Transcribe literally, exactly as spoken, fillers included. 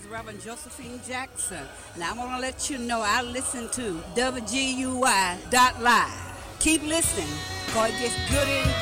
is Reverend Josephine Jackson. Now I want to let you know I listen to W G U Y dot live. Keep listening, because it gets gooder and